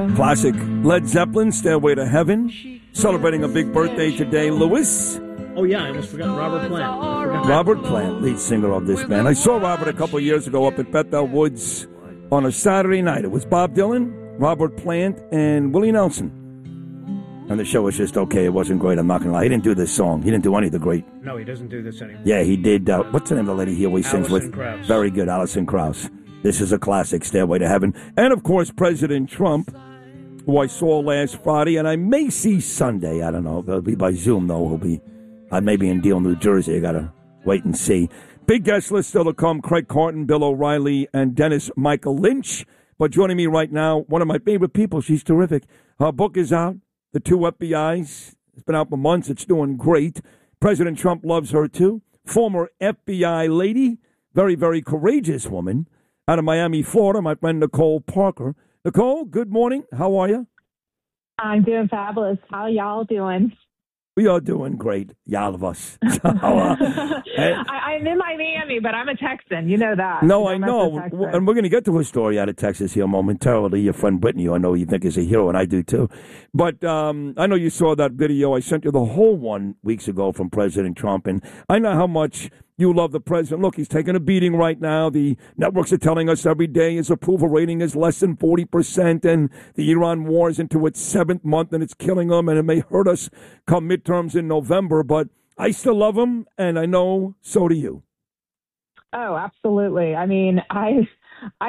Classic Led Zeppelin, Stairway to Heaven. Celebrating a big birthday today, Lewis. Oh, yeah, I almost forgot Robert Plant. Robert Plant, lead singer of this band. I saw Robert a couple of years ago up at Bethel Woods on a Saturday night. It was Bob Dylan, Robert Plant, and Willie Nelson. And the show was just okay. It wasn't great, I'm not going to lie. He didn't do this song. He didn't do any of the great. No, he doesn't do this anymore. Yeah, he did. What's the name of the lady he always sings with? Krauss. Very good, Alison Krauss. This is a classic, Stairway to Heaven. And, of course, President Trump, who I saw last Friday, and I may see Sunday. I don't know. It'll be by Zoom, though. I may be in Deal, New Jersey. I got to wait and see. Big guest list still to come. Craig Carton, Bill O'Reilly, and Dennis Michael Lynch. But joining me right now, one of my favorite people. She's terrific. Her book is out, The Two FBIs. It's been out for months. It's doing great. President Trump loves her, too. Former FBI lady, very, very courageous woman. Out of Miami, Florida, my friend Nicole Parker. Nicole, good morning. How are you? I'm doing fabulous. How y'all doing? We are doing great, y'all of us. So, I'm in Miami, but I'm a Texan. You know that. No, I know. And we're going to get to a story out of Texas here momentarily. Your friend Brittany, I know you think is a hero, and I do too. But I know you saw that video. I sent you the whole one weeks ago from President Trump, and I know how much you love the president. Look, he's taking a beating right now. The networks are telling us every day his approval rating is less than 40%, and the Iran war is into its 7th month, and it's killing him, and it may hurt us come midterms in November. But I still love him, and I know so do you. Oh, absolutely. I mean, I